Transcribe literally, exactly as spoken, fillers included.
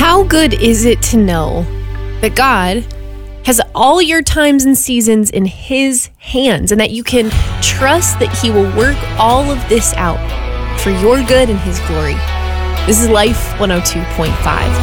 How good is it to know that God has all your times and seasons in His hands, and that you can trust that He will work all of this out for your good and His glory? This is Life one oh two point five.